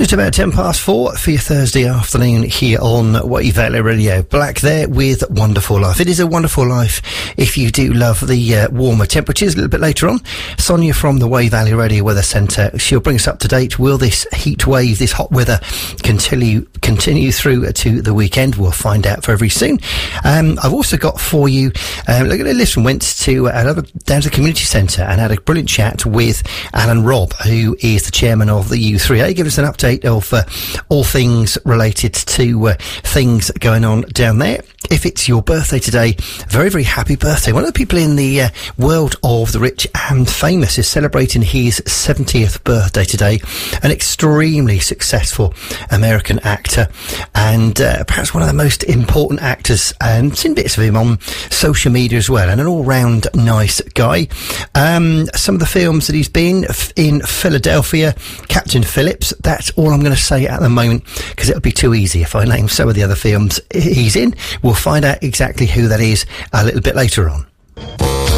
Just about 4:10 for your Thursday afternoon here on Wave Valley Radio. Black there with Wonderful Life. It is a wonderful life if you do love the warmer temperatures. A little bit later on, Sonia from the Wave Valley Radio Weather Centre, she'll bring us up to date. Will this heat wave, this hot weather continue through to the weekend? We'll find out very soon. I've also got for you, look at a listen, went to down to the community centre and had a brilliant chat with Alan Robb, who is the chairman of the U3A. Give us an update of all things related to things going on down there. If it's your birthday today, very, very happy birthday. One of the people in the world of the rich and famous is celebrating his 70th birthday today. An extremely successful American actor and perhaps one of the most important actors, and seen bits of him on social media as well, and an all-round nice guy. Some of the films that he's been in: Philadelphia, Captain Phillips. That's all I'm going to say at the moment, because it'll be too easy if I name some of the other films he's in. We'll find out exactly who that is a little bit later on.